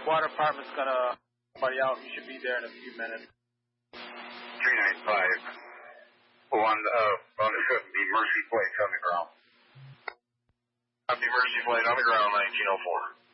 Water department's gonna somebody out. You should be there in a few minutes. 395. On the Mercy Plate on the ground. Copy Mercy Plate on the ground, 1904.